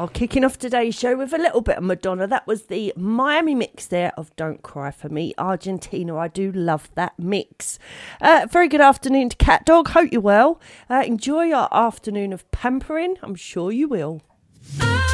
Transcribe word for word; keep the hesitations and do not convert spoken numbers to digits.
Oh, kicking off today's show with a little bit of Madonna. That was the Miami mix there of Don't Cry For Me, Argentina. I do love that mix. Uh, very good afternoon to Cat Dog. Hope you're well. Uh, enjoy your afternoon of pampering. I'm sure you will.